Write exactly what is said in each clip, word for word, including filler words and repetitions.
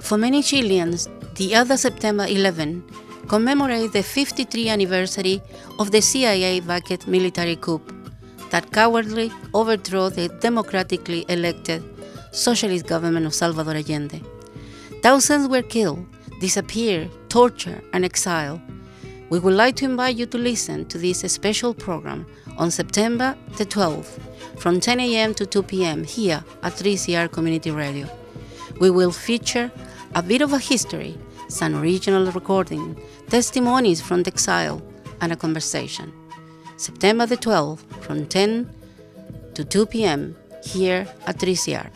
For many Chileans, the other September eleventh commemorates the fifty-third anniversary of the C I A-backed military coup that cowardly overthrew the democratically elected socialist government of Salvador Allende. Thousands were killed, disappeared, tortured, and exiled. We would like to invite you to listen to this special program on September the twelfth from ten a m to two p m here at three C R Community Radio. We will feature a bit of a history, some original recording, testimonies from the exile, and a conversation. September the twelfth from ten to two p m here at three C R.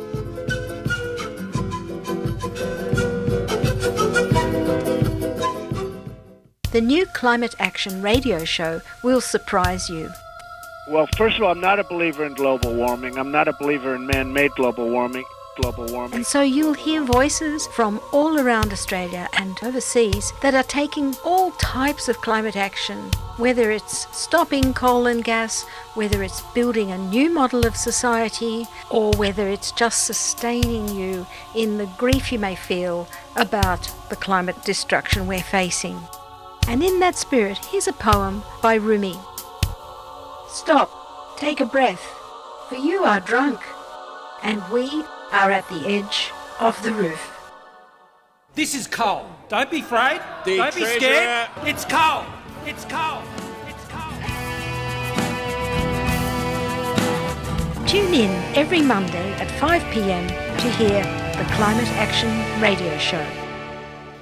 The new Climate Action radio show will surprise you. Well, first of all, I'm not a believer in global warming. I'm not a believer in man-made global warming. Global warming. And so you'll hear voices from all around Australia and overseas that are taking all types of climate action, whether it's stopping coal and gas, whether it's building a new model of society, or whether it's just sustaining you in the grief you may feel about the climate destruction we're facing. And in that spirit, here's a poem by Rumi. Stop, take a breath, for you are drunk, and we are at the edge of the roof. This is coal. Don't be afraid. The Don't be treasure. scared. It's coal. It's coal. It's coal. Tune in every Monday at five p m to hear the Climate Action Radio Show.